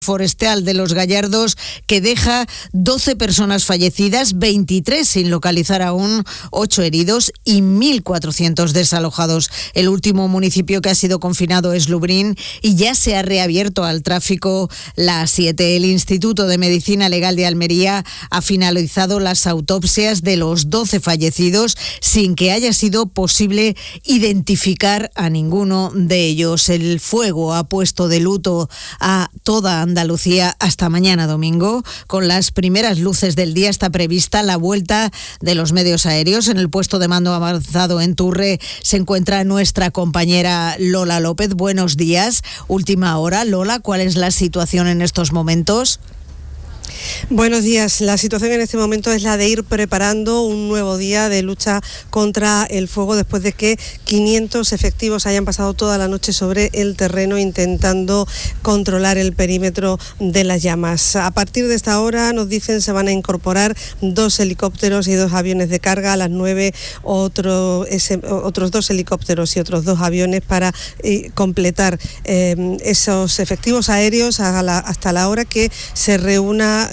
forestal de Los Gallardos, que deja 12 personas fallecidas, 23 sin localizar aún, 8 heridos y 1.400 desalojados. El último municipio que ha sido confinado es Lubriñ y ya se ha reabierto al tráfico la A7. El Instituto de Medicina Legal de Almería ha finalizado las autopsias de los 12 fallecidos sin que haya sido posible identificar a ninguno de ellos. El fuego ha puesto de luto a toda Andalucía hasta mañana domingo. Con las primeras luces del día está prevista la vuelta de los medios aéreos. En el puesto de mando avanzado en Turre se encuentra nuestra compañera Lola López. Buenos días. Última hora. Lola, ¿cuál es la situación en estos momentos? Buenos días. La situación en este momento es la de ir preparando un nuevo día de lucha contra el fuego después de que 500 efectivos hayan pasado toda la noche sobre el terreno intentando controlar el perímetro de las llamas. A partir de esta hora, nos dicen, se van a incorporar 2 helicópteros y 2 aviones de carga. A las 9 otros 2 helicópteros y otros 2 aviones para completar esos efectivos aéreos hasta la hora que se reúna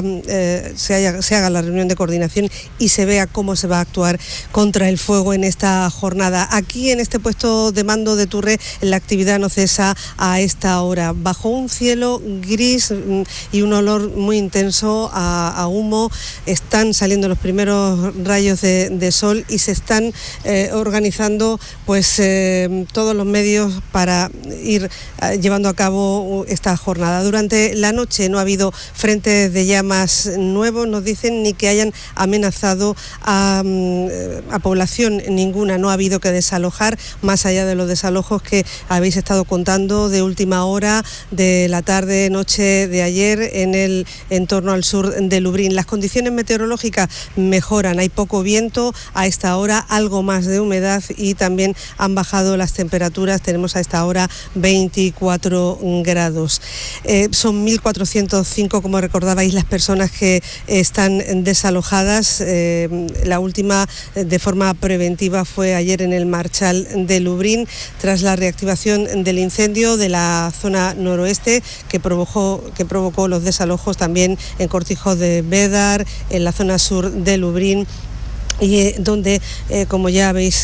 se haga la reunión de coordinación y se vea cómo se va a actuar contra el fuego en esta jornada. Aquí en este puesto de mando de Turre la actividad no cesa a esta hora. Bajo un cielo gris y un olor muy intenso a humo están saliendo los primeros rayos de sol y se están organizando todos los medios para ir llevando a cabo esta jornada. Durante la noche no ha habido frentes de llamas nuevos, nos dicen, ni que hayan amenazado a población ninguna. No ha habido que desalojar, más allá de los desalojos que habéis estado contando de última hora, de la tarde, noche de ayer, en el entorno al sur de Lubriñ. Las condiciones meteorológicas mejoran, hay poco viento a esta hora, algo más de humedad y también han bajado las temperaturas. Tenemos a esta hora 24 grados. Son 1.405, como recordabais, las personas que están desalojadas. La última de forma preventiva fue ayer en el Marchal de Lubriñ, tras la reactivación del incendio de la zona noroeste que provocó los desalojos también en Cortijo de Bédar, en la zona sur de Lubriñ, y donde, como ya habéis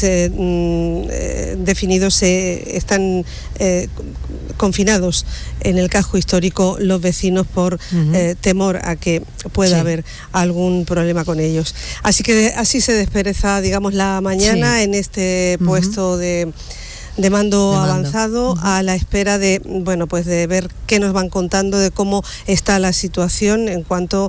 definido, se están confinados en el casco histórico los vecinos por temor a que pueda haber algún problema con ellos. Así que así se despereza, digamos, la mañana en este puesto de mando avanzado, a la espera de ver qué nos van contando de cómo está la situación en cuanto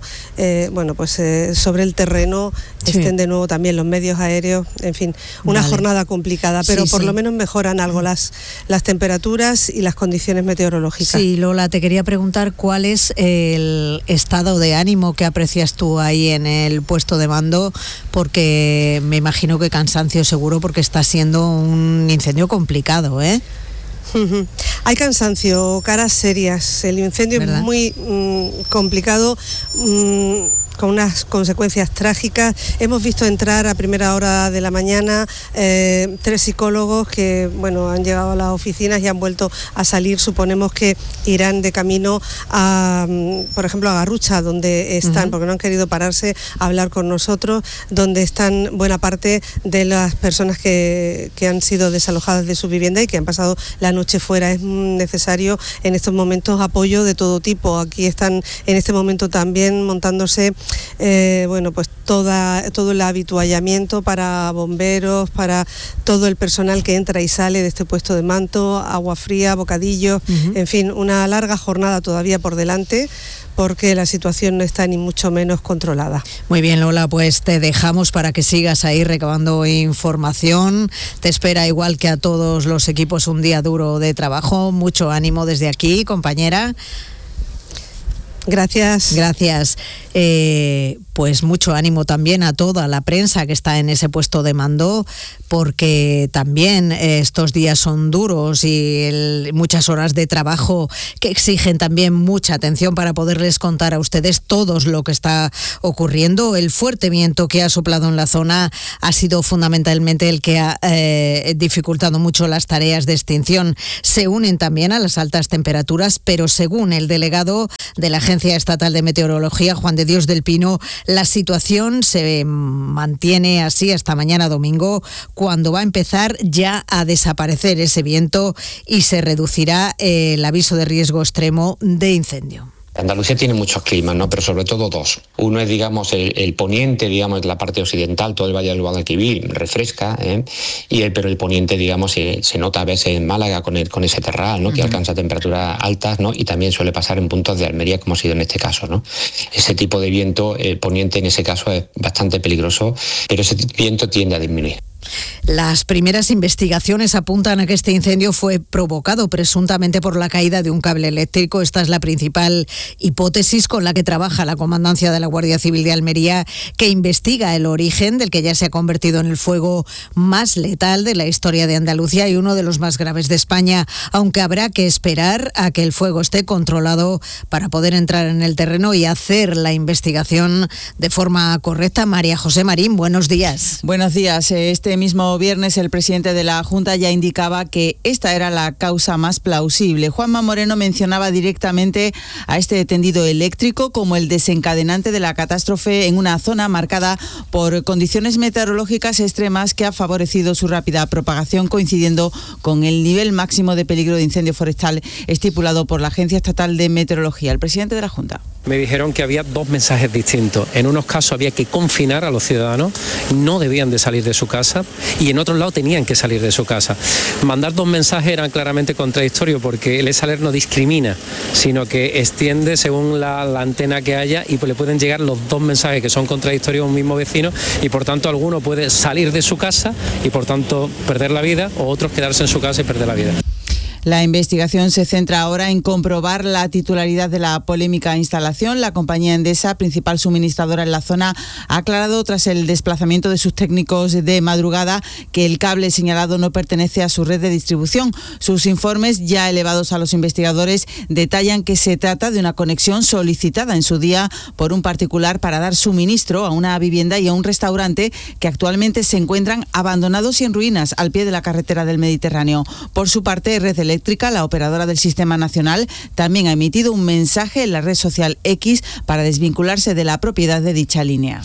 sobre el terreno estén de nuevo también los medios aéreos. En fin, una jornada complicada, pero por lo menos mejoran algo las temperaturas y las condiciones meteorológicas. Sí, Lola, te quería preguntar cuál es el estado de ánimo que aprecias tú ahí en el puesto de mando, porque me imagino que cansancio seguro, porque está siendo un incendio complicado, ¿eh? Hay cansancio, caras serias. El incendio es muy complicado, con unas consecuencias trágicas. Hemos visto entrar a primera hora de la mañana 3 psicólogos que han llegado a las oficinas y han vuelto a salir. Suponemos que irán de camino a, por ejemplo, a Garrucha, donde están, porque no han querido pararse a hablar con nosotros, donde están buena parte de las personas que han sido desalojadas de su vivienda y que han pasado la noche fuera. Es necesario en estos momentos apoyo de todo tipo. Aquí están en este momento también montándose todo el habituallamiento para bomberos, para todo el personal que entra y sale de este puesto de mando, agua fría, bocadillos, en fin, una larga jornada todavía por delante, porque la situación no está ni mucho menos controlada. Muy bien, Lola, pues te dejamos para que sigas ahí recabando información. Te espera, igual que a todos los equipos, un día duro de trabajo. Mucho ánimo desde aquí, compañera. Gracias. Gracias. pues mucho ánimo también a toda la prensa que está en ese puesto de mando, porque también estos días son duros y muchas horas de trabajo que exigen también mucha atención para poderles contar a ustedes todo lo que está ocurriendo. El fuerte viento que ha soplado en la zona ha sido fundamentalmente el que ha dificultado mucho las tareas de extinción. Se unen también a las altas temperaturas, pero según el delegado de la Agencia Estatal de Meteorología, Juan de Dios del Pino, la situación se mantiene así hasta mañana domingo, cuando va a empezar ya a desaparecer ese viento y se reducirá el aviso de riesgo extremo de incendio. Andalucía tiene muchos climas, ¿no? Pero sobre todo dos. Uno es, digamos, el poniente, digamos, la parte occidental, todo el Valle del Guadalquivir, refresca, pero el poniente, digamos, se nota a veces en Málaga con ese terral, ¿no? Que alcanza temperaturas altas, ¿no? Y también suele pasar en puntos de Almería, como ha sido en este caso, ¿no? Ese tipo de viento, el poniente en ese caso es bastante peligroso, pero ese viento tiende a disminuir. Las primeras investigaciones apuntan a que este incendio fue provocado presuntamente por la caída de un cable eléctrico. Esta es la principal hipótesis con la que trabaja la Comandancia de la Guardia Civil de Almería, que investiga el origen del que ya se ha convertido en el fuego más letal de la historia de Andalucía y uno de los más graves de España, aunque habrá que esperar a que el fuego esté controlado para poder entrar en el terreno y hacer la investigación de forma correcta. María José Marín, buenos días. Buenos días. Este mismo viernes el presidente de la Junta ya indicaba que esta era la causa más plausible. Juanma Moreno mencionaba directamente a este tendido eléctrico como el desencadenante de la catástrofe en una zona marcada por condiciones meteorológicas extremas que ha favorecido su rápida propagación, coincidiendo con el nivel máximo de peligro de incendio forestal estipulado por la Agencia Estatal de Meteorología. El presidente de la Junta. Me dijeron que había dos mensajes distintos. En unos casos había que confinar a los ciudadanos, no debían de salir de su casa, y en otros lados tenían que salir de su casa. Mandar dos mensajes eran claramente contradictorios, porque el ESALER no discrimina, sino que extiende según la antena que haya, y pues le pueden llegar los dos mensajes que son contradictorios a un mismo vecino, y por tanto alguno puede salir de su casa y por tanto perder la vida, o otros quedarse en su casa y perder la vida. La investigación se centra ahora en comprobar la titularidad de la polémica instalación. La compañía Endesa, principal suministradora en la zona, ha aclarado tras el desplazamiento de sus técnicos de madrugada que el cable señalado no pertenece a su red de distribución. Sus informes, ya elevados a los investigadores, detallan que se trata de una conexión solicitada en su día por un particular para dar suministro a una vivienda y a un restaurante que actualmente se encuentran abandonados y en ruinas al pie de la carretera del Mediterráneo. Por su parte, Red Eléctrica, la operadora del Sistema Nacional, también ha emitido un mensaje en la red social X para desvincularse de la propiedad de dicha línea.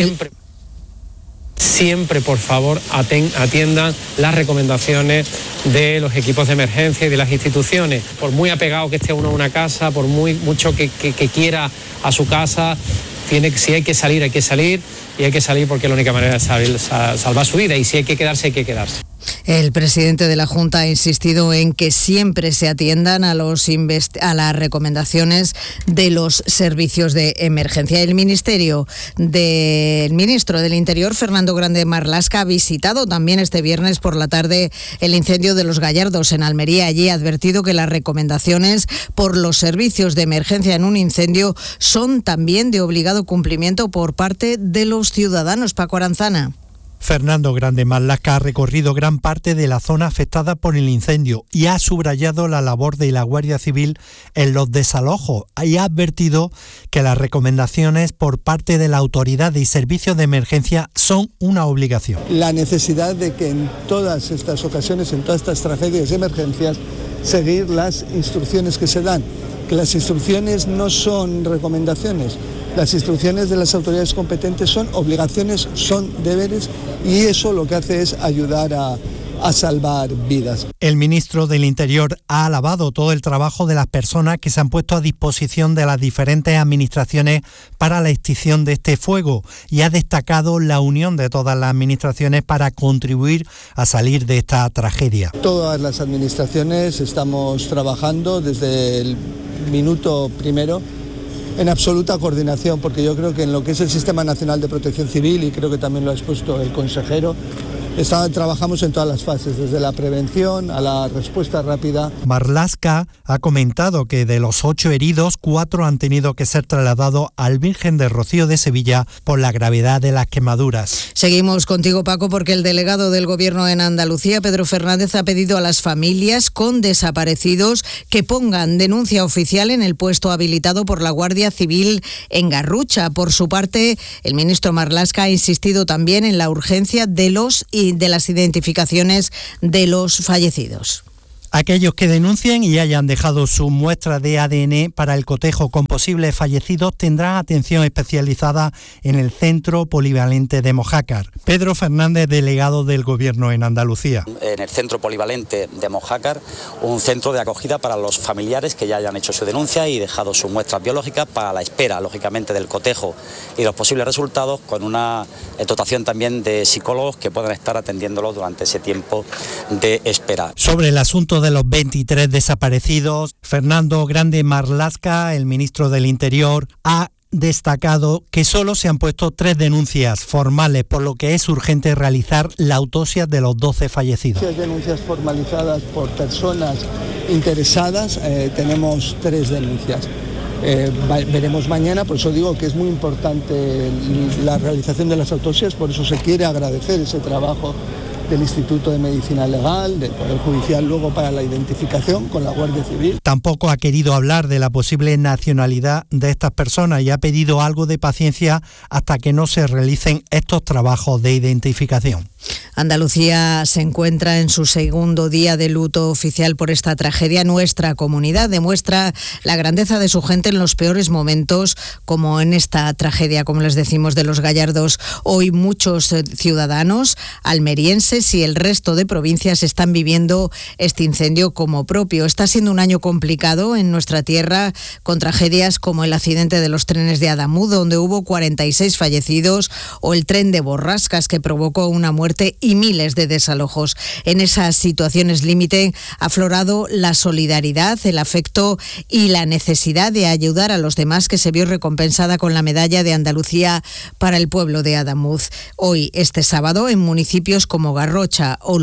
Siempre, por favor, atiendan las recomendaciones de los equipos de emergencia y de las instituciones. Por muy apegado que esté uno a una casa, por mucho que quiera a su casa, si hay que salir, hay que salir, y hay que salir porque es la única manera de salvar su vida, y si hay que quedarse, hay que quedarse. El presidente de la Junta ha insistido en que siempre se atiendan a las recomendaciones de los servicios de emergencia. El ministro del Interior, Fernando Grande Marlaska, ha visitado también este viernes por la tarde el incendio de Los Gallardos en Almería. Allí ha advertido que las recomendaciones por los servicios de emergencia en un incendio son también de obligado cumplimiento por parte de los ciudadanos. Paco Aranzana. Fernando Grande Marlaska ha recorrido gran parte de la zona afectada por el incendio y ha subrayado la labor de la Guardia Civil en los desalojos y ha advertido que las recomendaciones por parte de la autoridad y servicios de emergencia son una obligación. La necesidad de que en todas estas ocasiones, en todas estas tragedias y emergencias, seguir las instrucciones que se dan, que las instrucciones no son recomendaciones. Las instrucciones de las autoridades competentes son obligaciones, son deberes, y eso lo que hace es ayudar a salvar vidas. El ministro del Interior ha alabado todo el trabajo de las personas que se han puesto a disposición de las diferentes administraciones para la extinción de este fuego y ha destacado la unión de todas las administraciones para contribuir a salir de esta tragedia. Todas las administraciones estamos trabajando desde el minuto primero en absoluta coordinación, porque yo creo que en lo que es el Sistema Nacional de Protección Civil, y creo que también lo ha expuesto el consejero, Trabajamos en todas las fases, desde la prevención a la respuesta rápida. Marlaska ha comentado que de los 8 heridos, 4 han tenido que ser trasladados al Virgen del Rocío de Sevilla por la gravedad de las quemaduras. Seguimos contigo, Paco, porque el delegado del Gobierno en Andalucía, Pedro Fernández, ha pedido a las familias con desaparecidos que pongan denuncia oficial en el puesto habilitado por la Guardia Civil en Garrucha. Por su parte, el ministro Marlaska ha insistido también en la urgencia de las identificaciones de los fallecidos. Aquellos que denuncien y hayan dejado su muestra de ADN para el cotejo con posibles fallecidos tendrán atención especializada en el Centro Polivalente de Mojácar. Pedro Fernández, delegado del Gobierno en Andalucía. En el Centro Polivalente de Mojácar, un centro de acogida para los familiares que ya hayan hecho su denuncia y dejado sus muestras biológicas para la espera, lógicamente, del cotejo y los posibles resultados, con una dotación también de psicólogos que puedan estar atendiéndolos durante ese tiempo de espera. Sobre el asunto de los 23 desaparecidos, Fernando Grande Marlaska, el ministro del Interior, ha destacado que solo se han puesto 3 denuncias formales, por lo que es urgente realizar la autopsia de los 12 fallecidos. Denuncias formalizadas por personas interesadas, tenemos 3 denuncias. Veremos mañana, por eso digo que es muy importante la realización de las autopsias, por eso se quiere agradecer ese trabajo del Instituto de Medicina Legal, del Poder Judicial, luego para la identificación con la Guardia Civil. Tampoco ha querido hablar de la posible nacionalidad de estas personas y ha pedido algo de paciencia hasta que no se realicen estos trabajos de identificación. Andalucía se encuentra en su segundo día de luto oficial por esta tragedia. Nuestra comunidad demuestra la grandeza de su gente en los peores momentos, como en esta tragedia, como les decimos, de los Gallardos. Hoy muchos ciudadanos almerienses y el resto de provincias están viviendo este incendio como propio. Está siendo un año complicado en nuestra tierra, con tragedias como el accidente de los trenes de Adamuz, donde hubo 46 fallecidos, o el tren de Borrascas, que provocó una muerte y miles de desalojos. En esas situaciones límite ha aflorado la solidaridad, el afecto y la necesidad de ayudar a los demás, que se vio recompensada con la medalla de Andalucía para el pueblo de Adamuz. Hoy, este sábado, en municipios como Garrucha o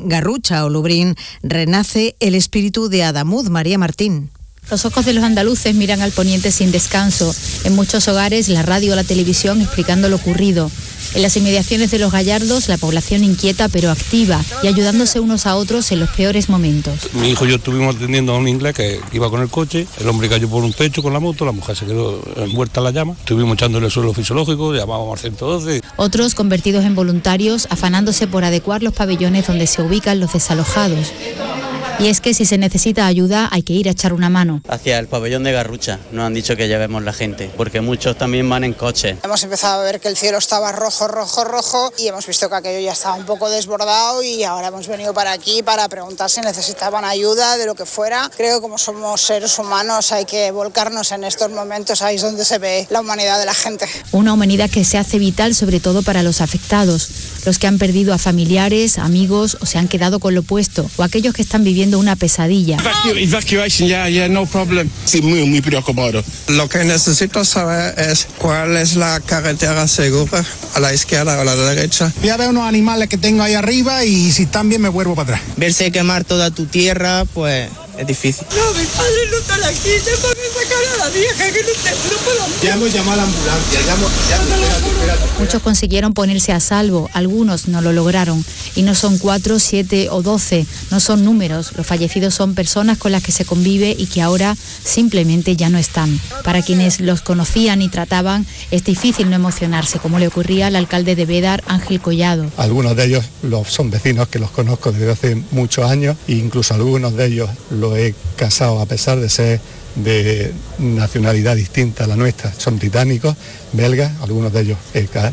Lubrín, renace el espíritu de Adamuz. María Martín. Los ojos de los andaluces miran al poniente sin descanso. En muchos hogares, la radio o la televisión explicando lo ocurrido. En las inmediaciones de los Gallardos, la población inquieta pero activa y ayudándose unos a otros en los peores momentos. Mi hijo y yo estuvimos atendiendo a un inglés que iba con el coche, el hombre cayó por un techo con la moto, la mujer se quedó envuelta en la llama, estuvimos echándole el suelo fisiológico, llamábamos al 112. Otros convertidos en voluntarios, afanándose por adecuar los pabellones donde se ubican los desalojados. Y es que si se necesita ayuda hay que ir a echar una mano. Hacia el pabellón de Garrucha nos han dicho que llevemos la gente, porque muchos también van en coche. Hemos empezado a ver que el cielo estaba rojo y hemos visto que aquello ya estaba un poco desbordado y ahora hemos venido para aquí para preguntar si necesitaban ayuda, de lo que fuera. Creo que como somos seres humanos hay que volcarnos en estos momentos, ahí es donde se ve la humanidad de la gente. Una humanidad que se hace vital sobre todo para los afectados, los que han perdido a familiares, amigos o se han quedado con lo puesto, o aquellos que están viviendo una pesadilla. Evacuation, no problem. Sí, muy preocupado. Lo que necesito saber es cuál es la carretera segura, a la izquierda o a la derecha. Voy a ver unos animales que tengo ahí arriba y si están bien me vuelvo para atrás. Verse quemar toda tu tierra, pues es difícil. No, mis padres no están aquí, tengo que sacar a la vieja que no puedo. Ya hemos llamado a la ambulancia, espérate. Muchos consiguieron ponerse a salvo, algunos no lo lograron. Y no son 4, 7 o 12, no son números. Los fallecidos son personas con las que se convive y que ahora simplemente ya no están. Para quienes los conocían y trataban, es difícil no emocionarse, como le ocurría al alcalde de Bédar, Ángel Collado. Algunos de ellos son vecinos que los conozco desde hace muchos años e incluso algunos de ellos lo he casado a pesar de ser de nacionalidad distinta a la nuestra. Son británicos, belgas, algunos de ellos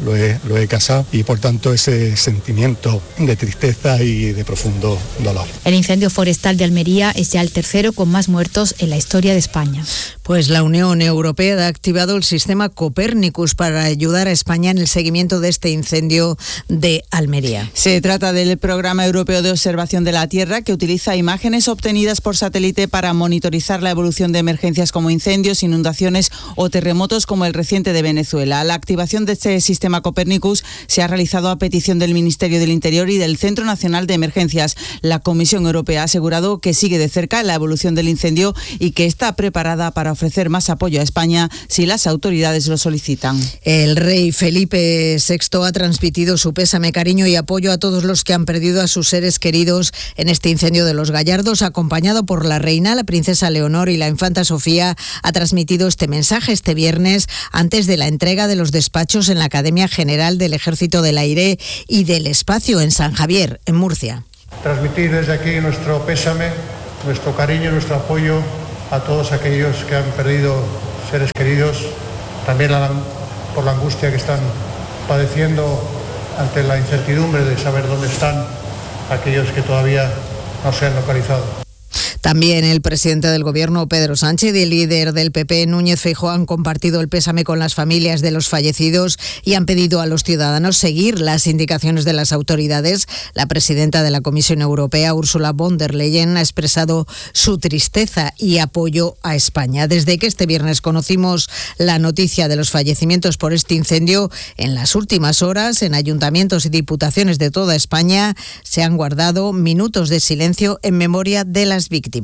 lo he casado y por tanto ese sentimiento de tristeza y de profundo dolor. El incendio forestal de Almería es ya el tercero con más muertos en la historia de España. Pues la Unión Europea ha activado el sistema Copernicus para ayudar a España en el seguimiento de este incendio de Almería. Se trata del Programa Europeo de Observación de la Tierra, que utiliza imágenes obtenidas por satélite para monitorizar la evolución de emergencias emergencias como incendios, inundaciones o terremotos como el reciente de Venezuela. La activación de este sistema Copernicus se ha realizado a petición del Ministerio del Interior y del Centro Nacional de Emergencias. La Comisión Europea ha asegurado que sigue de cerca la evolución del incendio y que está preparada para ofrecer más apoyo a España si las autoridades lo solicitan. El rey Felipe VI ha transmitido su pésame, cariño y apoyo a todos los que han perdido a sus seres queridos en este incendio de Los Gallardos. Acompañado por la reina, la princesa Leonor y la infanta Sofía, ha transmitido este mensaje este viernes antes de la entrega de los despachos en la Academia General del Ejército del Aire y del Espacio en San Javier, en Murcia. Transmitir desde aquí nuestro pésame, nuestro cariño, nuestro apoyo a todos aquellos que han perdido seres queridos, también por la angustia que están padeciendo ante la incertidumbre de saber dónde están aquellos que todavía no se han localizado. También el presidente del Gobierno, Pedro Sánchez, y el líder del PP, Núñez Feijóo, han compartido el pésame con las familias de los fallecidos y han pedido a los ciudadanos seguir las indicaciones de las autoridades. La presidenta de la Comisión Europea, Ursula von der Leyen, ha expresado su tristeza y apoyo a España. Desde que este viernes conocimos la noticia de los fallecimientos por este incendio, en las últimas horas, en ayuntamientos y diputaciones de toda España, se han guardado minutos de silencio en memoria de las víctimas.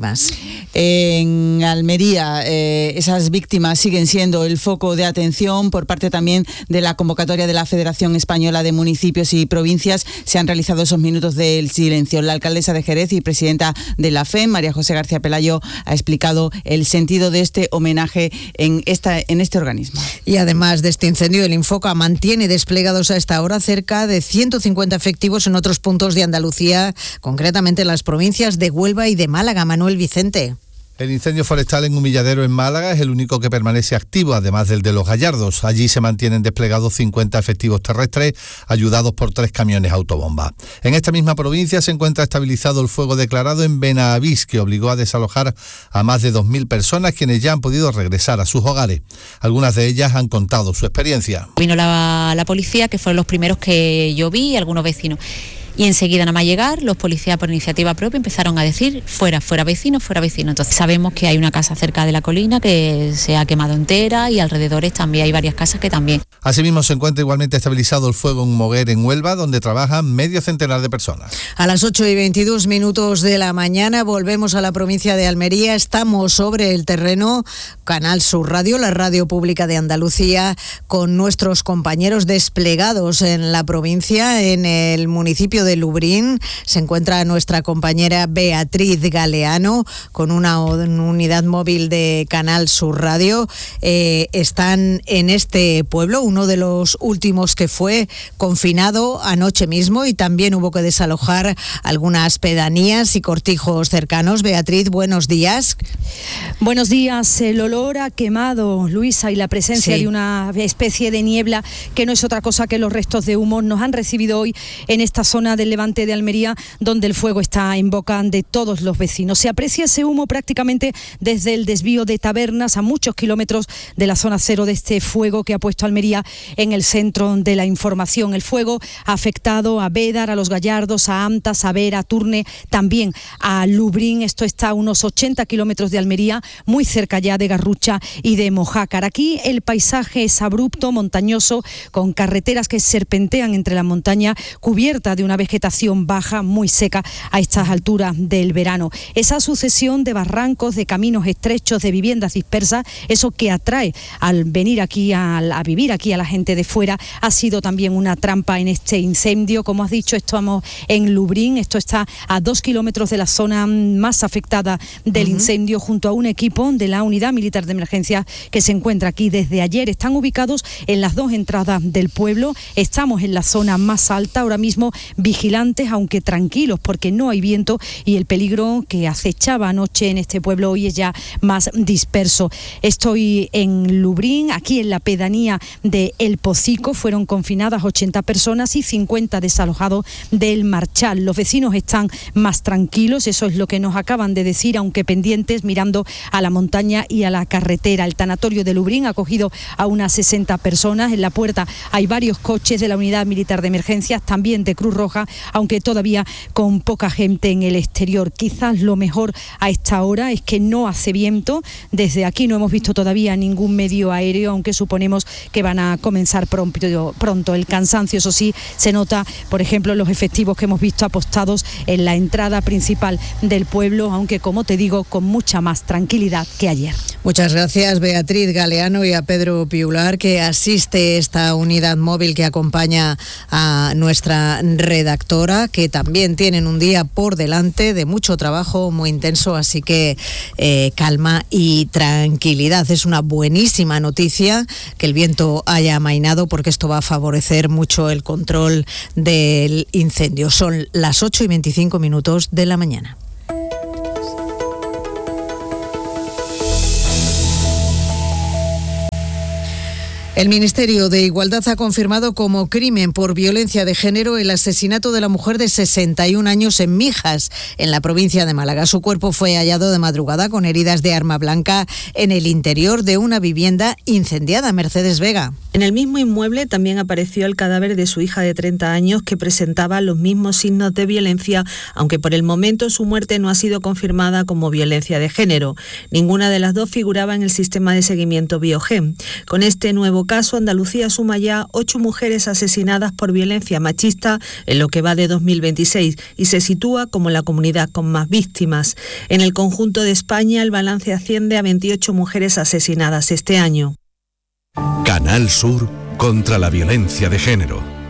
En Almería, esas víctimas siguen siendo el foco de atención por parte también de la convocatoria de la Federación Española de Municipios y Provincias. Se han realizado esos minutos del silencio. La alcaldesa de Jerez y presidenta de la FEM, María José García Pelayo, ha explicado el sentido de este homenaje en este organismo. Y además de este incendio, el Infoca mantiene desplegados a esta hora cerca de 150 efectivos en otros puntos de Andalucía, concretamente en las provincias de Huelva y de Málaga. Manuel Vicente. El incendio forestal en Humilladero, en Málaga, es el único que permanece activo, además del de Los Gallardos. Allí se mantienen desplegados 50 efectivos terrestres, ayudados por 3 camiones autobomba. En esta misma provincia se encuentra estabilizado el fuego declarado en Benavís, que obligó a desalojar a más de 2.000 personas, quienes ya han podido regresar a sus hogares. Algunas de ellas han contado su experiencia. Vino la policía, que fueron los primeros que yo vi, algunos vecinos. Y enseguida, nada más llegar, los policías por iniciativa propia empezaron a decir fuera vecinos, fuera vecinos. Entonces sabemos que hay una casa cerca de la colina que se ha quemado entera y alrededores también hay varias casas que también. Asimismo se encuentra igualmente estabilizado el fuego en Moguer, en Huelva, donde trabajan medio centenar de personas. A las 8:22 de la mañana volvemos a la provincia de Almería. Estamos sobre el terreno, Canal Sur Radio, la radio pública de Andalucía, con nuestros compañeros desplegados en la provincia, en el municipio de Lubrín. Se encuentra nuestra compañera Beatriz Galeano con una unidad móvil de Canal Sur Radio. Están en este pueblo, uno de los últimos que fue confinado anoche mismo, y también hubo que desalojar algunas pedanías y cortijos cercanos. Beatriz, buenos días. Buenos días. El olor a quemado, Luisa, y la presencia de una especie de niebla que no es otra cosa que los restos de humo nos han recibido hoy en esta zona del levante de Almería, donde el fuego está en boca de todos los vecinos. Se aprecia ese humo prácticamente desde el desvío de Tabernas, a muchos kilómetros de la zona cero de este fuego que ha puesto Almería en el centro de la información. El fuego ha afectado a Bédar, a Los Gallardos, a Amtas, a Vera, a Turne, también a Lubrín. Esto está a unos 80 kilómetros de Almería, muy cerca ya de Garrucha y de Mojácar. Aquí el paisaje es abrupto, montañoso, con carreteras que serpentean entre la montaña, cubierta de una vegetación baja, muy seca a estas alturas del verano. Esa sucesión de barrancos, de caminos estrechos, de viviendas dispersas, eso que atrae al venir aquí, a vivir aquí a la gente de fuera, ha sido también una trampa en este incendio. Como has dicho, estamos en Lubrín, esto está a 2 kilómetros de la zona más afectada del incendio, junto a un equipo de la Unidad Militar de Emergencia que se encuentra aquí desde ayer. Están ubicados en las 2 entradas del pueblo. Estamos en la zona más alta, ahora mismo vigilantes, aunque tranquilos, porque no hay viento y el peligro que acechaba anoche en este pueblo hoy es ya más disperso. Estoy en Lubrín, aquí en la pedanía de El Pocico. Fueron confinadas 80 personas y 50 desalojados del Marchal. Los vecinos están más tranquilos, eso es lo que nos acaban de decir, aunque pendientes, mirando a la montaña y a la carretera. El tanatorio de Lubrín ha acogido a unas 60 personas. En la puerta hay varios coches de la Unidad Militar de Emergencias, también de Cruz Roja, roja, aunque todavía con poca gente en el exterior. Quizás lo mejor a esta hora es que no hace viento. Desde aquí no hemos visto todavía ningún medio aéreo, aunque suponemos que van a comenzar pronto. El cansancio, eso sí, se nota, por ejemplo, los efectivos que hemos visto apostados en la entrada principal del pueblo, aunque, como te digo, con mucha más tranquilidad que ayer. Muchas gracias, Beatriz Galeano, y a Pedro Piular, que asiste esta unidad móvil que acompaña a nuestra redactora, que también tienen un día por delante de mucho trabajo, muy intenso, así que calma y tranquilidad. Es una buenísima noticia que el viento haya amainado, porque esto va a favorecer mucho el control del incendio. Son las 8:25 de la mañana. El Ministerio de Igualdad ha confirmado como crimen por violencia de género el asesinato de la mujer de 61 años en Mijas, en la provincia de Málaga. Su cuerpo fue hallado de madrugada con heridas de arma blanca en el interior de una vivienda incendiada. Mercedes Vega. En el mismo inmueble también apareció el cadáver de su hija de 30 años que presentaba los mismos signos de violencia, aunque por el momento su muerte no ha sido confirmada como violencia de género. Ninguna de las dos figuraba en el sistema de seguimiento Biogen. Con este nuevo caso, Andalucía suma ya 8 mujeres asesinadas por violencia machista en lo que va de 2026 y se sitúa como la comunidad con más víctimas. En el conjunto de España, el balance asciende a 28 mujeres asesinadas este año. Canal Sur contra la violencia de género.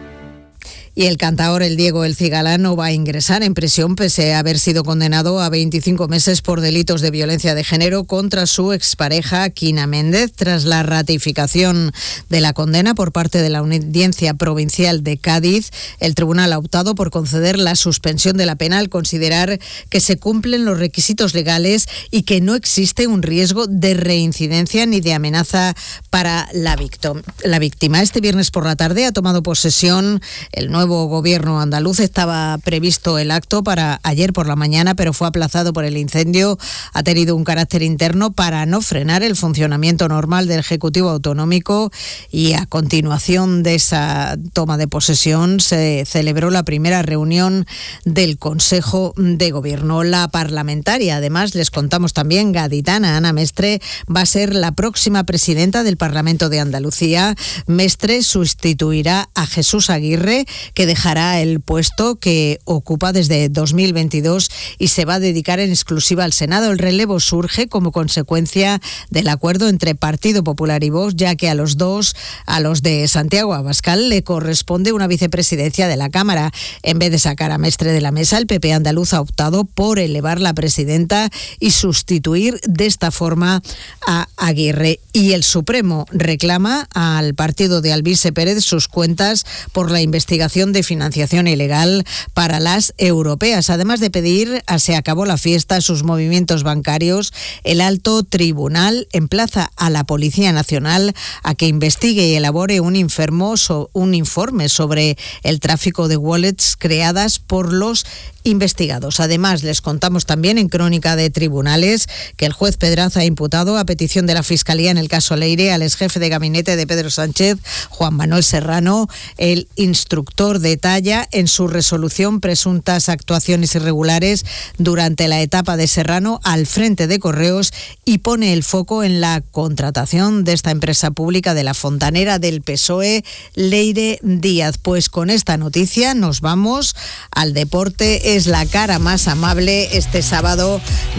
Y el cantaor El Diego El Cigala no va a ingresar en prisión pese a haber sido condenado a 25 meses por delitos de violencia de género contra su expareja Quina Méndez. Tras la ratificación de la condena por parte de la Audiencia Provincial de Cádiz, el tribunal ha optado por conceder la suspensión de la pena al considerar que se cumplen los requisitos legales y que no existe un riesgo de reincidencia ni de amenaza para la víctima. Este viernes por la tarde ha tomado posesión el nuevo gobierno andaluz. Estaba previsto el acto para ayer por la mañana, pero fue aplazado por el incendio. Ha tenido un carácter interno para no frenar el funcionamiento normal del Ejecutivo Autonómico, y a continuación de esa toma de posesión se celebró la primera reunión del Consejo de Gobierno. La parlamentaria, además, les contamos también, gaditana, Ana Mestre, va a ser la próxima presidenta del Parlamento de Andalucía. Mestre sustituirá a Jesús Aguirre, que dejará el puesto que ocupa desde 2022 y se va a dedicar en exclusiva al Senado. El relevo surge como consecuencia del acuerdo entre Partido Popular y Vox, ya que a los de Santiago Abascal le corresponde una vicepresidencia de la Cámara. En vez de sacar a Mestre de la mesa, el PP andaluz ha optado por elevar la presidenta y sustituir de esta forma a Aguirre. Y el Supremo reclama al partido de Alvise Pérez sus cuentas por la investigación de financiación ilegal para las europeas. Además de pedir a Se acabó la fiesta sus movimientos bancarios, el alto tribunal emplaza a la Policía Nacional a que investigue y elabore un informe sobre el tráfico de wallets creadas por los investigados. Además, les contamos también en Crónica de Tribunales que el juez Pedraza ha imputado, a petición de la Fiscalía en el caso Leire, al exjefe de gabinete de Pedro Sánchez, Juan Manuel Serrano. El instructor detalla en su resolución presuntas actuaciones irregulares durante la etapa de Serrano al frente de Correos y pone el foco en la contratación de esta empresa pública de la fontanera del PSOE, Leire Díaz. Pues con esta noticia nos vamos al deporte. Es la cara más amable este sábado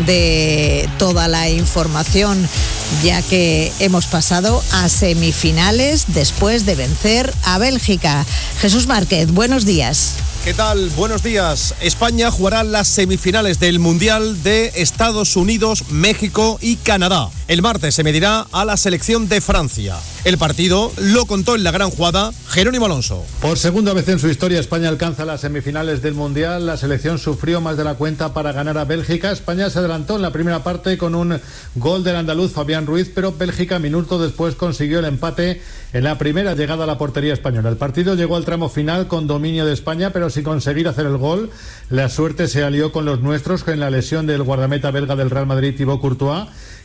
de toda la información, ya que hemos pasado a semifinales después de vencer a Bélgica. Jesús Márquez, buenos días. ¿Qué tal? Buenos días. España jugará las semifinales del Mundial de Estados Unidos, México y Canadá. El martes se medirá a la selección de Francia. El partido lo contó en la gran jugada Jerónimo Alonso. Por segunda vez en su historia, España alcanza las semifinales del Mundial. La selección sufrió más de la cuenta para ganar a Bélgica. España se adelantó en la primera parte con un gol del andaluz Fabián Ruiz, pero Bélgica minutos después consiguió el empate en la primera llegada a la portería española. El partido llegó al tramo final con dominio de España, pero sin conseguir hacer el gol. La suerte se alió con los nuestros, con la lesión del guardameta belga del Real Madrid, Thibaut Courtois,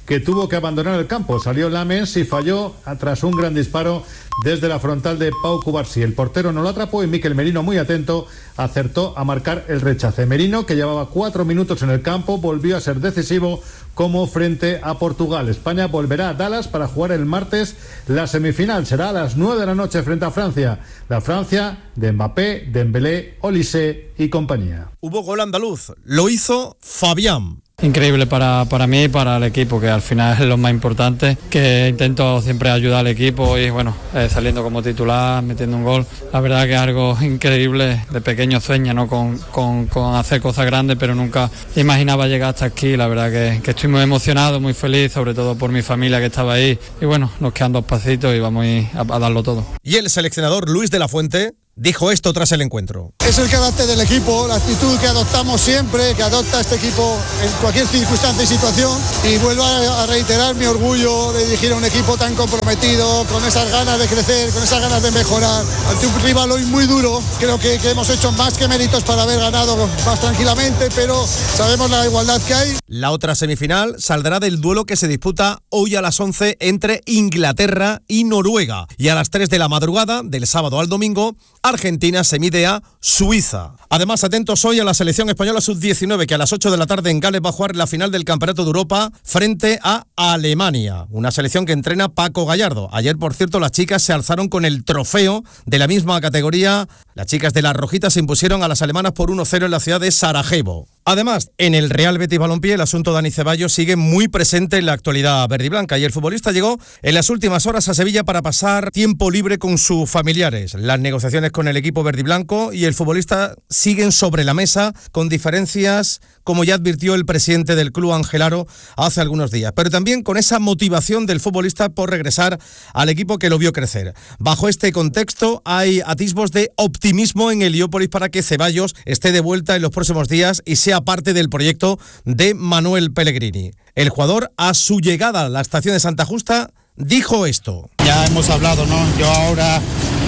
que tuvo que abandonar el campo. Salió Lamens y falló tras un gran disparo desde la frontal de Pau Cubarsí. El portero no lo atrapó y Mikel Merino, muy atento, acertó a marcar el rechace. Merino, que llevaba 4 minutos en el campo, volvió a ser decisivo como frente a Portugal. España volverá a Dallas para jugar el martes la semifinal. Será a las 9 de la noche frente a Francia. La Francia de Mbappé, Dembélé, Olise y compañía. Hubo gol andaluz, lo hizo Fabián. Increíble para mí y para el equipo, que al final es lo más importante, que intento siempre ayudar al equipo y bueno, saliendo como titular, metiendo un gol. La verdad que es algo increíble, de pequeño sueño, ¿no? con hacer cosas grandes, pero nunca imaginaba llegar hasta aquí. La verdad que estoy muy emocionado, muy feliz, sobre todo por mi familia que estaba ahí. Y bueno, nos quedan 2 pasitos y vamos a darlo todo. Y el seleccionador Luis de la Fuente dijo esto tras el encuentro. Es el carácter del equipo, la actitud que adoptamos siempre, que adopta este equipo en cualquier circunstancia y situación, y vuelvo a reiterar mi orgullo de dirigir a un equipo tan comprometido, con esas ganas de crecer, con esas ganas de mejorar, ante un rival hoy muy duro. Creo que hemos hecho más que méritos para haber ganado más tranquilamente, pero sabemos la igualdad que hay. La otra semifinal saldrá del duelo que se disputa hoy a las 11 entre Inglaterra y Noruega, y a las 3 de la madrugada, del sábado al domingo, Argentina se mide a Suiza. Además, atentos hoy a la selección española sub-19, que a las 8 de la tarde en Gales va a jugar la final del Campeonato de Europa frente a Alemania. Una selección que entrena Paco Gallardo. Ayer, por cierto, las chicas se alzaron con el trofeo de la misma categoría. Las chicas de las Rojitas se impusieron a las alemanas por 1-0 en la ciudad de Sarajevo. Además, en el Real Betis Balompié, el asunto de Dani Ceballos sigue muy presente en la actualidad verdiblanca, y el futbolista llegó en las últimas horas a Sevilla para pasar tiempo libre con sus familiares. Las negociaciones con el equipo verdiblanco y el futbolista siguen sobre la mesa, con diferencias, como ya advirtió el presidente del club, Ángel Aro, hace algunos días, pero también con esa motivación del futbolista por regresar al equipo que lo vio crecer. Bajo este contexto, hay atisbos de optimismo en Heliópolis para que Ceballos esté de vuelta en los próximos días y sea parte del proyecto de Manuel Pellegrini. El jugador, a su llegada a la estación de Santa Justa, dijo esto. Ya hemos hablado, ¿no? Yo ahora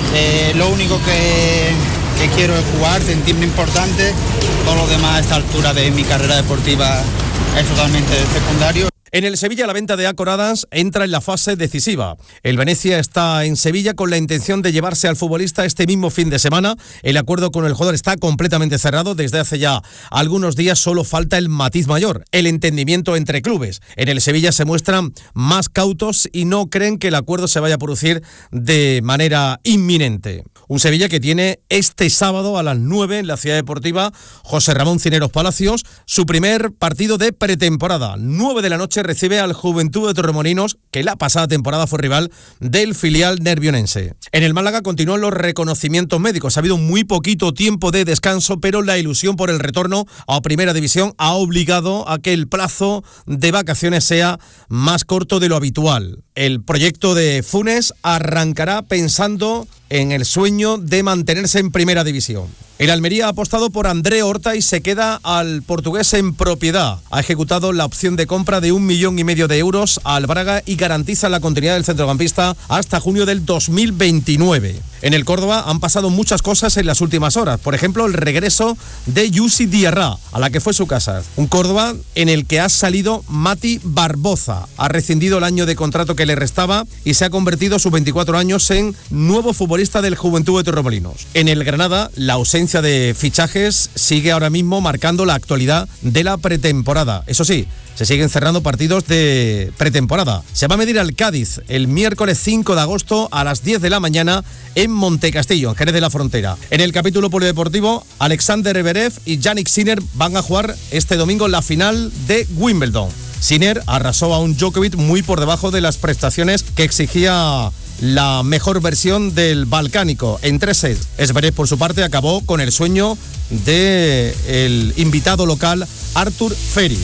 lo único que quiero es jugar, sentirme importante. Todo lo demás a esta altura de mi carrera deportiva es totalmente secundario. En el Sevilla, la venta de Acor Adams entra en la fase decisiva. El Venezia está en Sevilla con la intención de llevarse al futbolista este mismo fin de semana. El acuerdo con el jugador está completamente cerrado desde hace ya algunos días. Solo falta el matiz mayor, el entendimiento entre clubes. En el Sevilla se muestran más cautos y no creen que el acuerdo se vaya a producir de manera inminente. Un Sevilla que tiene este sábado a las 9 en la Ciudad Deportiva José Ramón Cineros Palacios su primer partido de pretemporada. 9 de la noche recibe al Juventud de Torremolinos, que la pasada temporada fue rival del filial nervionense. En el Málaga continúan los reconocimientos médicos. Ha habido muy poquito tiempo de descanso, pero la ilusión por el retorno a Primera División ha obligado a que el plazo de vacaciones sea más corto de lo habitual. El proyecto de Funes arrancará pensando en el sueño de mantenerse en Primera División. El Almería ha apostado por André Horta y se queda al portugués en propiedad. Ha ejecutado la opción de compra de 1,5 millones de euros al Braga y garantiza la continuidad del centrocampista hasta junio del 2029. En el Córdoba han pasado muchas cosas en las últimas horas. Por ejemplo, el regreso de Yusi Diarra, a la que fue su casa. Un Córdoba en el que ha salido Mati Barboza. Ha rescindido el año de contrato que le restaba y se ha convertido a sus 24 años en nuevo futbolista del Juventud de Torremolinos. En el Granada, la ausencia de fichajes sigue ahora mismo marcando la actualidad de la pretemporada. Eso sí, se siguen cerrando partidos de pretemporada. Se va a medir al Cádiz el miércoles 5 de agosto a las 10 de la mañana en Montecastillo, en Jerez de la Frontera. En el capítulo polideportivo, Alexander Zverev y Jannik Sinner van a jugar este domingo la final de Wimbledon. Sinner arrasó a un Djokovic muy por debajo de las prestaciones que exigía la mejor versión del balcánico en 3 sets. Zverev, por su parte, acabó con el sueño del invitado local Artur Feri.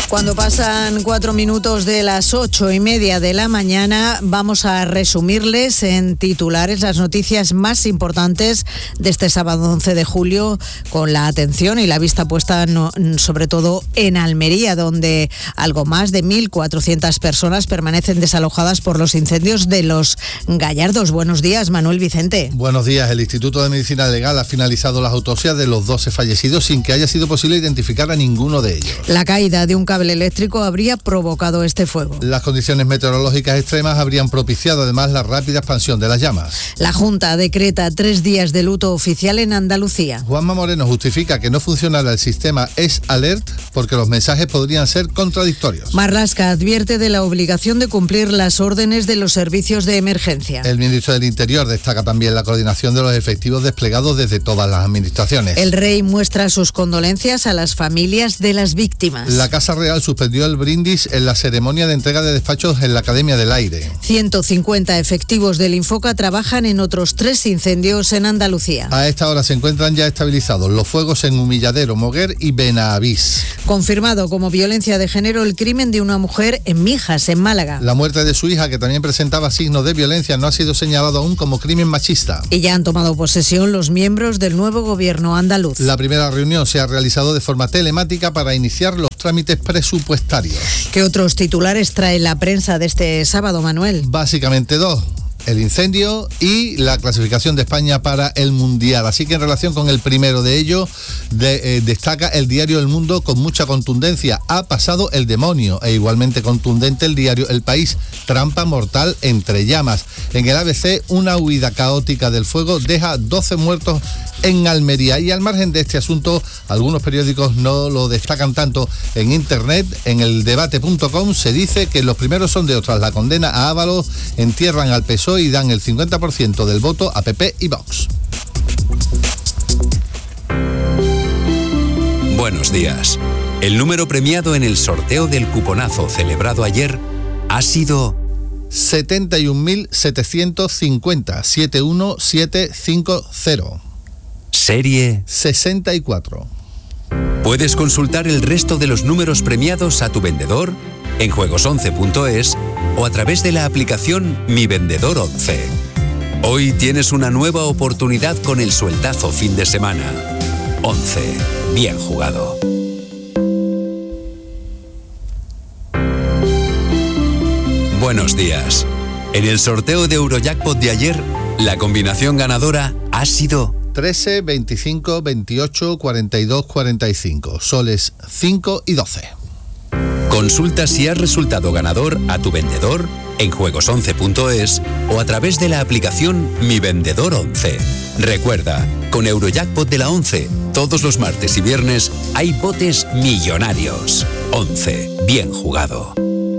Cuando pasan 4 minutos de las 8:30 de la mañana, vamos a resumirles en titulares las noticias más importantes de este sábado 11 de julio, con la atención y la vista puesta sobre todo en Almería, donde algo más de 1.400 personas permanecen desalojadas por los incendios de Los Gallardos. Buenos días, Manuel Vicente. Buenos días. El Instituto de Medicina Legal ha finalizado las autopsias de los 12 fallecidos sin que haya sido posible identificar a ninguno de ellos. La caída de un cable eléctrico habría provocado este fuego. Las condiciones meteorológicas extremas habrían propiciado además la rápida expansión de las llamas. La Junta decreta 3 días de luto oficial en Andalucía. Juanma Moreno justifica que no funcionara el sistema S-Alert porque los mensajes podrían ser contradictorios. Marlaska advierte de la obligación de cumplir las órdenes de los servicios de emergencia. El ministro del Interior destaca también la coordinación de los efectivos desplegados desde todas las administraciones. El rey muestra sus condolencias a las familias de las víctimas. La Casa Real suspendió el brindis en la ceremonia de entrega de despachos en la Academia del Aire. 150 efectivos del Infoca trabajan en otros 3 incendios en Andalucía. A esta hora se encuentran ya estabilizados los fuegos en Humilladero, Moguer y Benavís. Confirmado como violencia de género el crimen de una mujer en Mijas, en Málaga. La muerte de su hija, que también presentaba signos de violencia, no ha sido señalado aún como crimen machista. Y ya han tomado posesión los miembros del nuevo gobierno andaluz. La primera reunión se ha realizado de forma telemática para iniciar los trámites presupuestarios. ¿Qué otros titulares trae la prensa de este sábado, Manuel? Básicamente 2. El incendio y la clasificación de España para el Mundial. Así que en relación con el primero de ellos, destaca el diario El Mundo con mucha contundencia. Ha pasado el demonio. E igualmente contundente el diario El País. Trampa mortal entre llamas. En el ABC, una huida caótica del fuego deja 12 muertos en Almería. Y al margen de este asunto, algunos periódicos no lo destacan tanto. En internet, en el debate.com, se dice que los primeros sondeos tras la condena a Ábalos entierran al PSOE y dan el 50% del voto a PP y Vox. Buenos días. El número premiado en el sorteo del cuponazo celebrado ayer ha sido 71.750, 71750. Serie 64. Puedes consultar el resto de los números premiados a tu vendedor en juegos11.es o a través de la aplicación Mi Vendedor 11. Hoy tienes una nueva oportunidad con el sueldazo fin de semana. 11. Bien jugado. Buenos días. En el sorteo de Eurojackpot de ayer, la combinación ganadora ha sido 13, 25, 28, 42, 45. Soles 5 y 12. Consulta si has resultado ganador a tu vendedor en juegos11.es o a través de la aplicación Mi Vendedor 11. Recuerda, con Eurojackpot de la 11, todos los martes y viernes hay botes millonarios. 11. Bien jugado.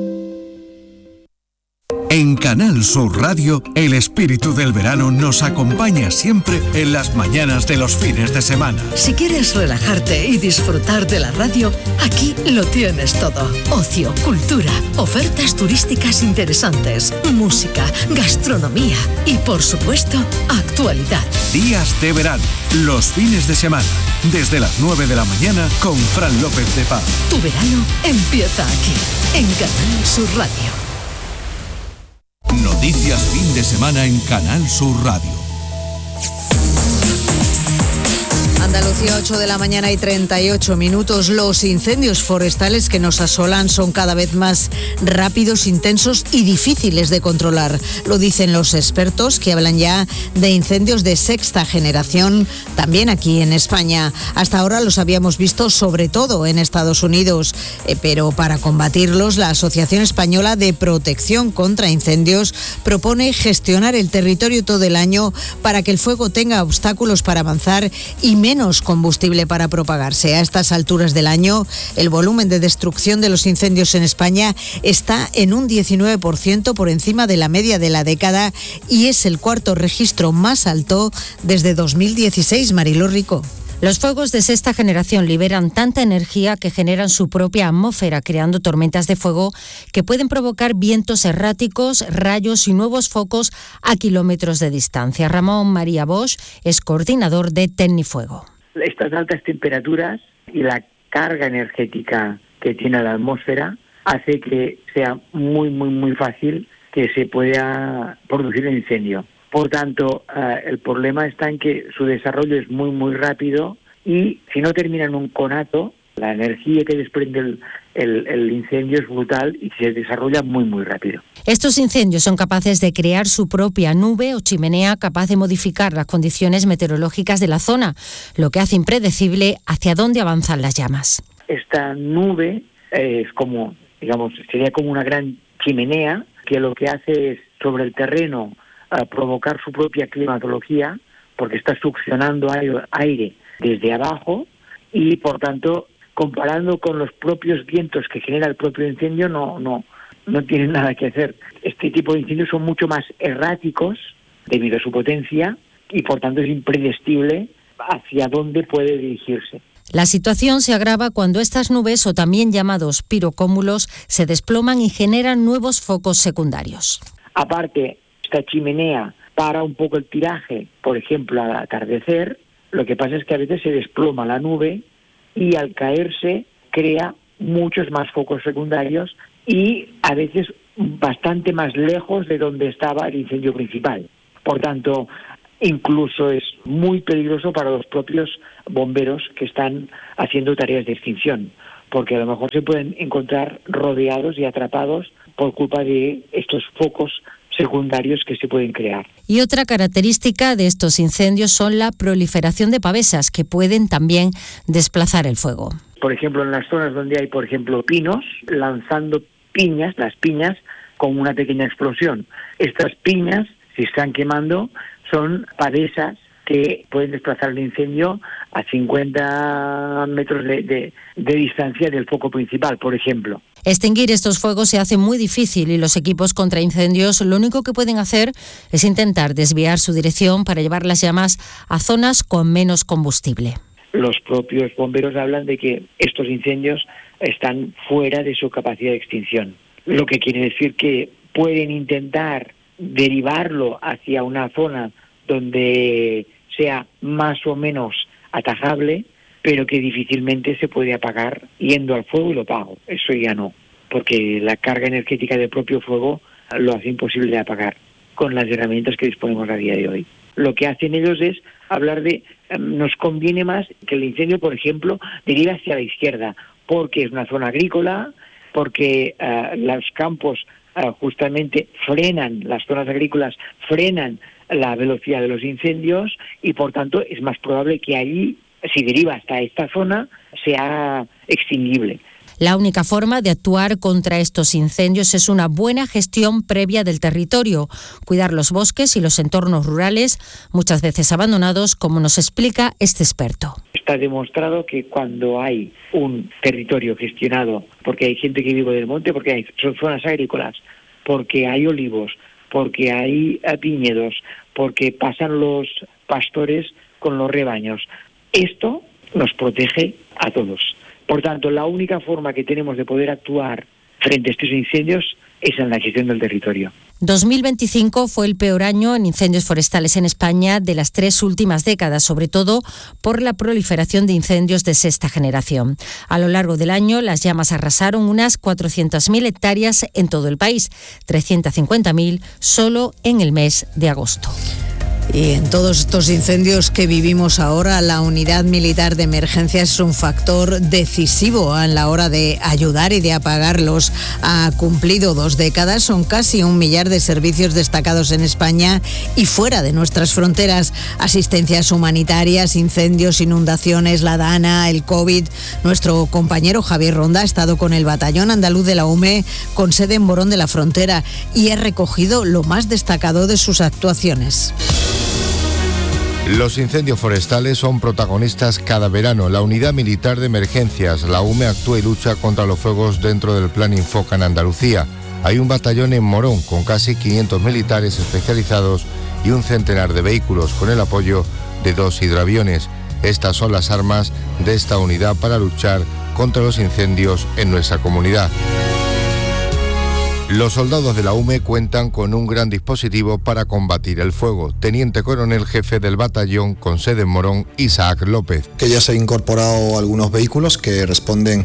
En Canal Sur Radio, el espíritu del verano nos acompaña siempre en las mañanas de los fines de semana. Si quieres relajarte y disfrutar de la radio, aquí lo tienes todo. Ocio, cultura, ofertas turísticas interesantes, música, gastronomía y, por supuesto, actualidad. Días de verano, los fines de semana, desde las 9 de la mañana con Fran López de Paz. Tu verano empieza aquí, en Canal Sur Radio. Noticias fin de semana en Canal Sur Radio. Andalucía, 8 de la mañana y 38 minutos. Los incendios forestales que nos asolan son cada vez más rápidos, intensos y difíciles de controlar. Lo dicen los expertos, que hablan ya de incendios de sexta generación, también aquí en España. Hasta ahora los habíamos visto sobre todo en Estados Unidos, pero para combatirlos, la Asociación Española de Protección contra Incendios propone gestionar el territorio todo el año para que el fuego tenga obstáculos para avanzar y menos combustible para propagarse. A estas alturas del año, el volumen de destrucción de los incendios en España está en un 19% por encima de la media de la década y es el cuarto registro más alto desde 2016. Mariló Rico. Los fuegos de sexta generación liberan tanta energía que generan su propia atmósfera, creando tormentas de fuego que pueden provocar vientos erráticos, rayos y nuevos focos a kilómetros de distancia. Ramón María Bosch es coordinador de Tecnifuego. Estas altas temperaturas y la carga energética que tiene la atmósfera hace que sea muy fácil que se pueda producir un incendio. Por tanto, el problema está en que su desarrollo es muy rápido y si no termina en un conato, la energía que desprende el incendio es brutal y se desarrolla muy rápido. Estos incendios son capaces de crear su propia nube o chimenea capaz de modificar las condiciones meteorológicas de la zona, lo que hace impredecible hacia dónde avanzan las llamas. Esta nube es como, digamos, sería como una gran chimenea que lo que hace es sobre el terreno provocar su propia climatología porque está succionando aire desde abajo y por tanto comparando con los propios vientos que genera el propio incendio no tienen nada que hacer. Este tipo de incendios son mucho más erráticos debido a su potencia y por tanto es impredecible hacia dónde puede dirigirse. La situación se agrava cuando estas nubes, o también llamados pirocómulos, se desploman y generan nuevos focos secundarios. Aparte, esta chimenea para un poco el tiraje, por ejemplo, al atardecer. Lo que pasa es que a veces se desploma la nube y al caerse crea muchos más focos secundarios y a veces bastante más lejos de donde estaba el incendio principal. Por tanto, incluso es muy peligroso para los propios bomberos que están haciendo tareas de extinción, porque a lo mejor se pueden encontrar rodeados y atrapados por culpa de estos focos secundarios que se pueden crear. Y otra característica de estos incendios son la proliferación de pavesas, que pueden también desplazar el fuego. Por ejemplo, en las zonas donde hay, por ejemplo, pinos, lanzando piñas, las piñas, con una pequeña explosión. Estas piñas, si están quemando, son pavesas que pueden desplazar el incendio a 50 metros de distancia del foco principal, por ejemplo. Extinguir estos fuegos se hace muy difícil y los equipos contra incendios lo único que pueden hacer es intentar desviar su dirección para llevar las llamas a zonas con menos combustible. Los propios bomberos hablan de que estos incendios están fuera de su capacidad de extinción, lo que quiere decir que pueden intentar derivarlo hacia una zona donde sea más o menos atajable, pero que difícilmente se puede apagar yendo al fuego y lo apago. Eso ya no, porque la carga energética del propio fuego lo hace imposible de apagar con las herramientas que disponemos a día de hoy. Lo que hacen ellos es hablar de nos conviene más que el incendio, por ejemplo, derive hacia la izquierda, porque es una zona agrícola, porque los campos justamente frenan, las zonas agrícolas frenan la velocidad de los incendios y por tanto es más probable que allí, si deriva hasta esta zona, sea extinguible. La única forma de actuar contra estos incendios es una buena gestión previa del territorio, cuidar los bosques y los entornos rurales, muchas veces abandonados, como nos explica este experto. Está demostrado que cuando hay un territorio gestionado, porque hay gente que vive del monte, porque son zonas agrícolas, porque hay olivos, porque hay viñedos, porque pasan los pastores con los rebaños, esto nos protege a todos. Por tanto, la única forma que tenemos de poder actuar frente a estos incendios es en la gestión del territorio. 2025 fue el peor año en incendios forestales en España de las 3 últimas décadas, sobre todo por la proliferación de incendios de sexta generación. A lo largo del año, las llamas arrasaron unas 400.000 hectáreas en todo el país, 350.000 solo en el mes de agosto. Y en todos estos incendios que vivimos ahora, la unidad militar de emergencias es un factor decisivo a la hora de ayudar y de apagarlos. Ha cumplido 2 décadas, son casi 1 millar de servicios destacados en España y fuera de nuestras fronteras. Asistencias humanitarias, incendios, inundaciones, la DANA, el COVID. Nuestro compañero Javier Ronda ha estado con el Batallón Andaluz de la UME con sede en Morón de la Frontera y ha recogido lo más destacado de sus actuaciones. Los incendios forestales son protagonistas cada verano. La Unidad Militar de Emergencias, la UME, actúa y lucha contra los fuegos dentro del Plan Infoca en Andalucía. Hay un batallón en Morón con casi 500 militares especializados y un centenar de vehículos con el apoyo de 2 hidroaviones. Estas son las armas de esta unidad para luchar contra los incendios en nuestra comunidad. Los soldados de la UME cuentan con un gran dispositivo para combatir el fuego. Teniente coronel jefe del batallón con sede en Morón, Isaac López. Que ya se han incorporado algunos vehículos que responden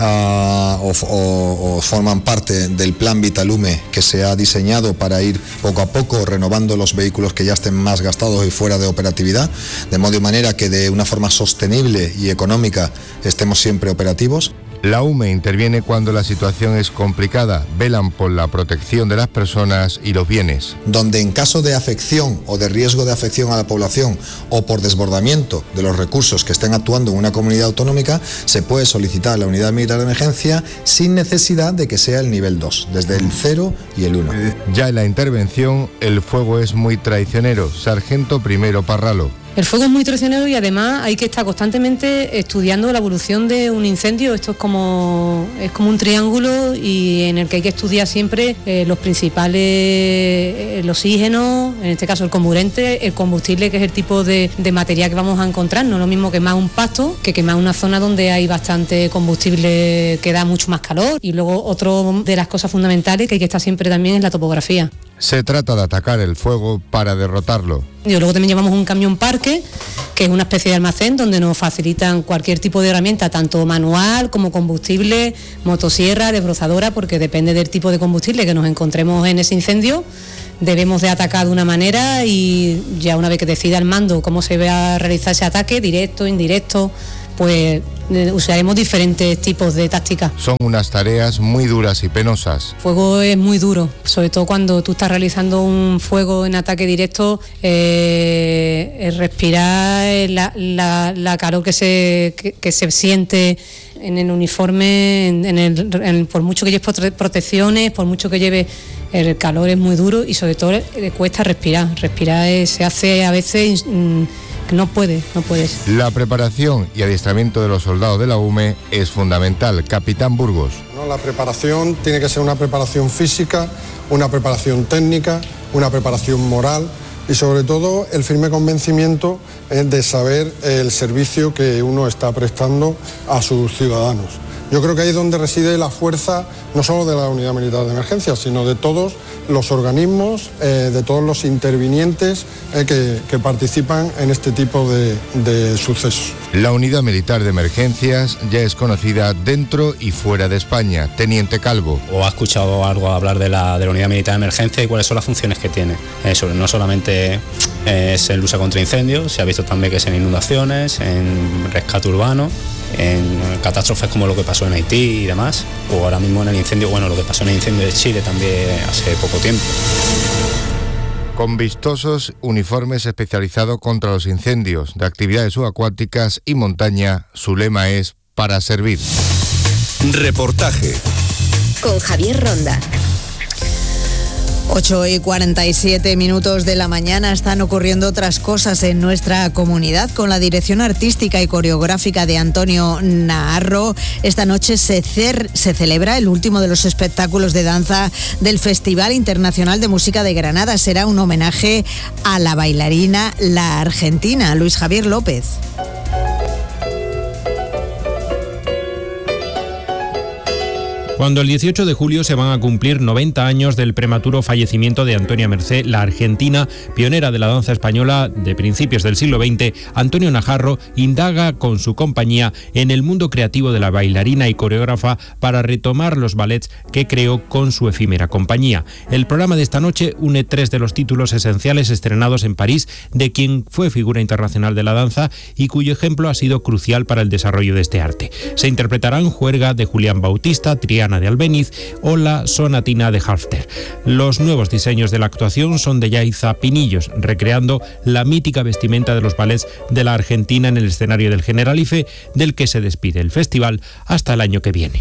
o forman parte del plan Vitalume, que se ha diseñado para ir poco a poco renovando los vehículos que ya estén más gastados y fuera de operatividad, de modo y manera que de una forma sostenible y económica estemos siempre operativos. La UME interviene cuando la situación es complicada, velan por la protección de las personas y los bienes. Donde en caso de afección o de riesgo de afección a la población o por desbordamiento de los recursos que estén actuando en una comunidad autonómica, se puede solicitar a la unidad militar de emergencia sin necesidad de que sea el nivel 2, desde el 0 y el 1. Ya en la intervención, el fuego es muy traicionero. Sargento Primero Parralo. El fuego es muy traicionero y además hay que estar constantemente estudiando la evolución de un incendio. Esto es como un triángulo y en el que hay que estudiar siempre los principales, el oxígeno, en este caso el comburente, el combustible, que es el tipo de material que vamos a encontrar. No es lo mismo quemar un pasto que quemar una zona donde hay bastante combustible que da mucho más calor. Y luego otra de las cosas fundamentales que hay que estar siempre también es la topografía. Se trata de atacar el fuego para derrotarlo. Y luego también llevamos un camión parque, que es una especie de almacén donde nos facilitan cualquier tipo de herramienta, tanto manual como combustible, motosierra, desbrozadora, porque depende del tipo de combustible que nos encontremos en ese incendio. Debemos de atacar de una manera y ya una vez que decida el mando cómo se va a realizar ese ataque, directo, indirecto, pues usaremos diferentes tipos de tácticas. Son unas tareas muy duras y penosas. El fuego es muy duro, sobre todo cuando tú estás realizando un fuego en ataque directo, respirar la calor que se siente en el uniforme, por mucho que lleves protecciones, por mucho que lleves, el calor es muy duro y sobre todo le cuesta respirar. Respirar se hace a veces... No puedes. La preparación y adiestramiento de los soldados de la UME es fundamental. Capitán Burgos. La preparación tiene que ser una preparación física, una preparación técnica, una preparación moral y sobre todo el firme convencimiento de saber el servicio que uno está prestando a sus ciudadanos. Yo creo que ahí es donde reside la fuerza, no solo de la Unidad Militar de Emergencia, sino de todos los organismos, de todos los intervinientes que participan en este tipo de sucesos. La Unidad Militar de Emergencias ya es conocida dentro y fuera de España. Teniente Calvo. ¿O ha escuchado algo hablar de la Unidad Militar de Emergencia y cuáles son las funciones que tiene? Eso, no solamente es en lucha contra incendios, se ha visto también que es en inundaciones, en rescate urbano, en catástrofes como lo que pasó en Haití y demás, o ahora mismo en el incendio, lo que pasó en el incendio de Chile también hace poco tiempo. Con vistosos uniformes especializados contra los incendios de actividades subacuáticas y montaña, su lema es para servir. Reportaje con Javier Ronda. 8:47 de la mañana. Están ocurriendo otras cosas en nuestra comunidad. Con la dirección artística y coreográfica de Antonio Naharro, esta noche se celebra el último de los espectáculos de danza del Festival Internacional de Música de Granada. Será un homenaje a la bailarina La Argentina. Luis Javier López. Cuando el 18 de julio se van a cumplir 90 años del prematuro fallecimiento de Antonia Mercé, la argentina, pionera de la danza española de principios del siglo XX, Antonio Naharro indaga con su compañía en el mundo creativo de la bailarina y coreógrafa para retomar los ballets que creó con su efímera compañía. El programa de esta noche une 3 de los títulos esenciales estrenados en París de quien fue figura internacional de la danza y cuyo ejemplo ha sido crucial para el desarrollo de este arte. Se interpretarán Juerga de Julián Bautista, Triana de Albéniz o la Sonatina de Halfter. Los nuevos diseños de la actuación son de Yaiza Pinillos, recreando la mítica vestimenta de los ballets de la Argentina en el escenario del Generalife, del que se despide el festival hasta el año que viene.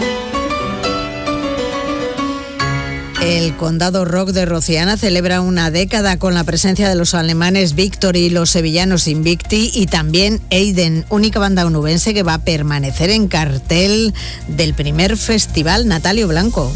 El Condado Rock de Rociana celebra una década con la presencia de los alemanes Victory y los sevillanos Invicti y también Eiden, única banda onubense que va a permanecer en cartel del primer festival. Natalio Blanco.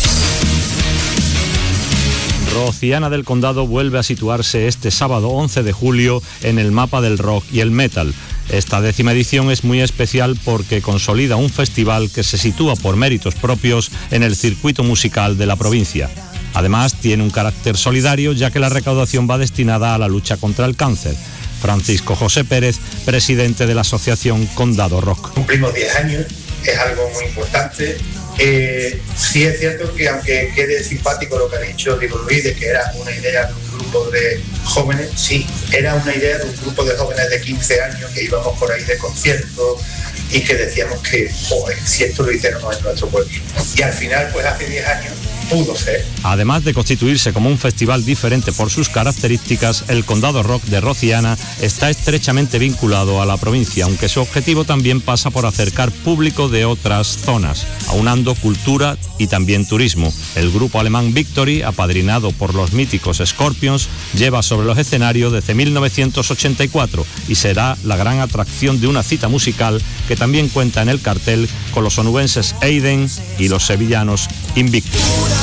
Rociana del Condado vuelve a situarse este sábado 11 de julio en el mapa del rock y el metal. Esta 10ª edición es muy especial porque consolida un festival que se sitúa por méritos propios en el circuito musical de la provincia. Además, tiene un carácter solidario, ya que la recaudación va destinada a la lucha contra el cáncer. Francisco José Pérez, presidente de la asociación Condado Rock. Cumplimos 10 años, es algo muy importante. Sí es cierto que, aunque quede simpático lo que ha dicho Diego Luis, de que era una idea de un grupo de jóvenes, sí, era una idea de un grupo de jóvenes de 15 años que íbamos por ahí de conciertos y que decíamos que, joder, si esto lo hicieron en nuestro pueblo. Y al final, pues hace 10 años, pudo ser. Además de constituirse como un festival diferente por sus características, el Condado Rock de Rociana está estrechamente vinculado a la provincia, aunque su objetivo también pasa por acercar público de otras zonas, aunando cultura y también turismo. El grupo alemán Victory, apadrinado por los míticos Scorpions, lleva sobre los escenarios desde 1984 y será la gran atracción de una cita musical que también cuenta en el cartel con los onubenses Eiden y los sevillanos Invictus.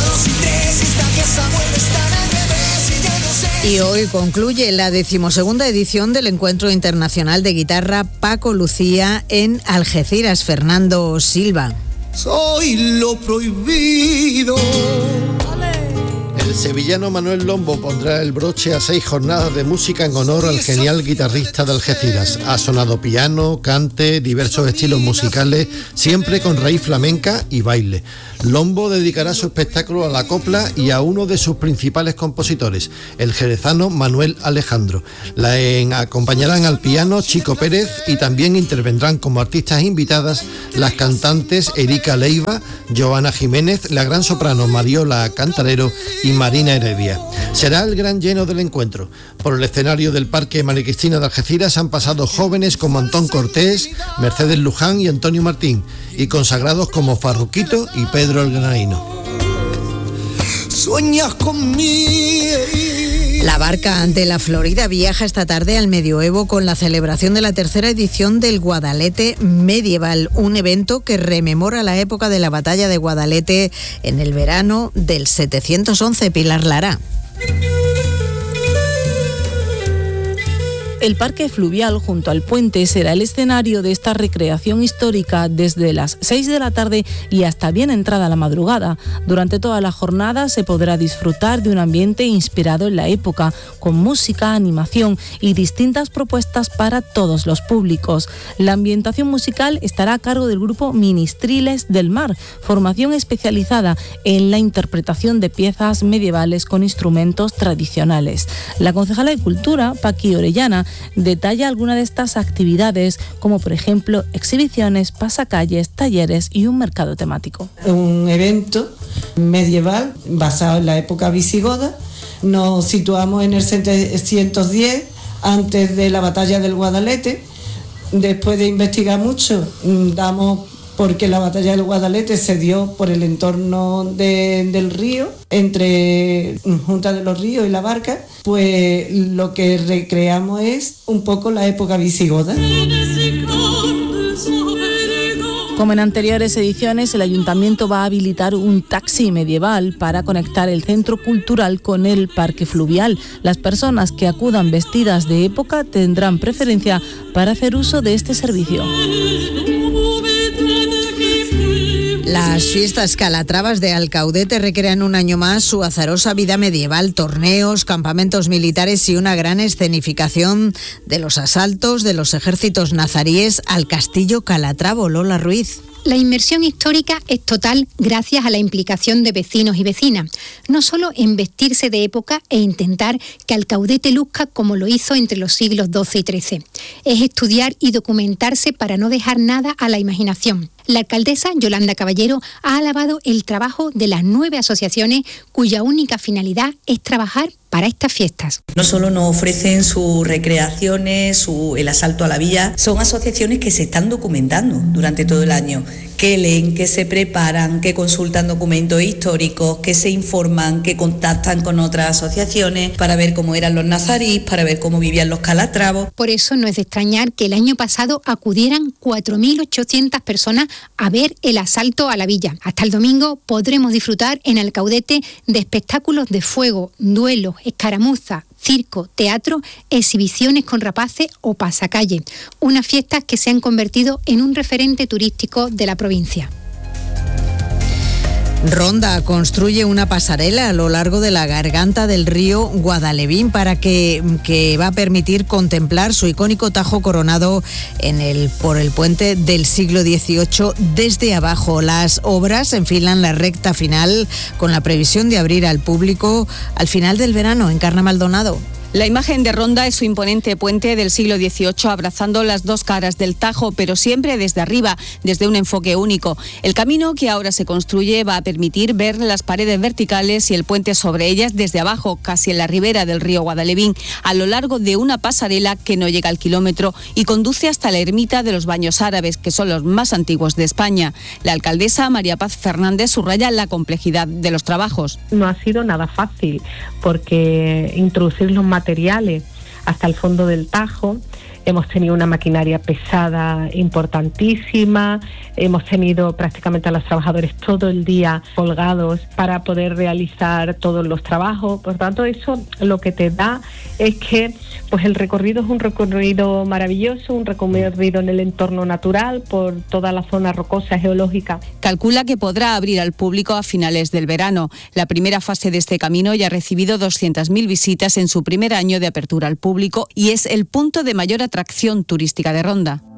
Y hoy concluye la 12ª edición del Encuentro Internacional de Guitarra Paco Lucía en Algeciras. Fernando Silva. Soy lo prohibido. El sevillano Manuel Lombo pondrá el broche a 6 jornadas de música en honor al genial guitarrista de Algeciras. Ha sonado piano, cante, diversos estilos musicales, siempre con raíz flamenca y baile. Lombo dedicará su espectáculo a la copla y a uno de sus principales compositores, el jerezano Manuel Alejandro. Acompañarán al piano Chico Pérez y también intervendrán como artistas invitadas las cantantes Erika Leiva, Joana Jiménez, la gran soprano Mariola Cantarero y Marina Heredia. Será el gran lleno del encuentro. Por el escenario del Parque María Cristina de Algeciras han pasado jóvenes como Antón Cortés, Mercedes Luján y Antonio Martín, y consagrados como Farruquito y Pedro el Granaíno. Sueñas conmigo. La Barca ante la Florida viaja esta tarde al Medioevo con la celebración de la 3ª edición del Guadalete Medieval, un evento que rememora la época de la batalla de Guadalete en el verano del 711. Pilar Lara. El parque fluvial junto al puente será el escenario de esta recreación histórica desde las 6 de la tarde y hasta bien entrada la madrugada. Durante toda la jornada se podrá disfrutar de un ambiente inspirado en la época, con música, animación y distintas propuestas para todos los públicos. La ambientación musical estará a cargo del grupo Ministriles del Mar, formación especializada en la interpretación de piezas medievales con instrumentos tradicionales. La concejala de Cultura, Paqui Orellana, detalla algunas de estas actividades, como por ejemplo exhibiciones, pasacalles, talleres y un mercado temático. Un evento medieval basado en la época visigoda. Nos situamos en el 710, antes de la batalla del Guadalete. Después de investigar mucho, damos porque la batalla del Guadalete se dio por el entorno del río, entre Junta de los Ríos y La Barca, pues lo que recreamos es un poco la época visigoda. Como en anteriores ediciones, el Ayuntamiento va a habilitar un taxi medieval para conectar el centro cultural con el parque fluvial. Las personas que acudan vestidas de época tendrán preferencia para hacer uso de este servicio. Las fiestas calatravas de Alcaudete recrean un año más su azarosa vida medieval, torneos, campamentos militares y una gran escenificación de los asaltos de los ejércitos nazaríes al castillo Calatravo. Lola Ruiz. La inmersión histórica es total gracias a la implicación de vecinos y vecinas, no solo en vestirse de época e intentar que Alcaudete luzca como lo hizo entre los siglos XII y XIII. Es estudiar y documentarse para no dejar nada a la imaginación. La alcaldesa Yolanda Caballero ha alabado el trabajo de las 9 asociaciones cuya única finalidad es trabajar para estas fiestas. No solo nos ofrecen sus recreaciones, el asalto a la villa, son asociaciones que se están documentando durante todo el año, que leen, que se preparan, que consultan documentos históricos, que se informan, que contactan con otras asociaciones para ver cómo eran los nazarís, para ver cómo vivían los calatravos. Por eso no es de extrañar que el año pasado acudieran 4.800 personas a ver el asalto a la villa. Hasta el domingo podremos disfrutar en Alcaudete de espectáculos de fuego, duelos, escaramuzas, circo, teatro, exhibiciones con rapaces o pasacalle. Unas fiestas que se han convertido en un referente turístico de la provincia. Ronda construye una pasarela a lo largo de la garganta del río Guadalevín que va a permitir contemplar su icónico Tajo coronado por el puente del siglo XVIII desde abajo. Las obras enfilan la recta final con la previsión de abrir al público al final del verano. Encarna Maldonado. La imagen de Ronda es su imponente puente del siglo XVIII abrazando las dos caras del Tajo, pero siempre desde arriba, desde un enfoque único. El camino que ahora se construye va a permitir ver las paredes verticales y el puente sobre ellas desde abajo, casi en la ribera del río Guadalevín, a lo largo de una pasarela que no llega al kilómetro y conduce hasta la ermita de los Baños Árabes, que son los más antiguos de España. La alcaldesa María Paz Fernández subraya la complejidad de los trabajos. No ha sido nada fácil, porque introducir los materiales hasta el fondo del Tajo, hemos tenido una maquinaria pesada importantísima, hemos tenido prácticamente a los trabajadores todo el día colgados para poder realizar todos los trabajos. Por tanto, eso lo que te da es que pues el recorrido es un recorrido maravilloso, un recorrido en el entorno natural por toda la zona rocosa geológica. Calcula que podrá abrir al público a finales del verano. La primera fase de este camino ya ha recibido 200.000 visitas en su primer año de apertura al público y es el punto de mayor atracción turística de Ronda.